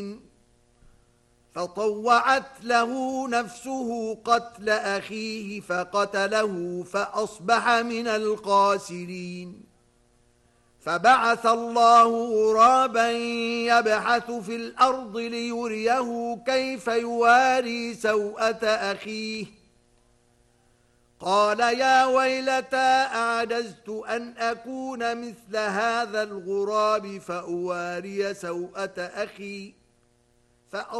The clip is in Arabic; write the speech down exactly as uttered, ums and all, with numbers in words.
فطوعت له نفسه قتل أخيه فقتله فأصبح من الخاسرين. فبعث الله غرابا يبحث في الأرض ليريه كيف يواري سوءة أخيه. قال يا ويلتى أعجزت أن أكون مثل هذا الغراب فأواري سوءة أخي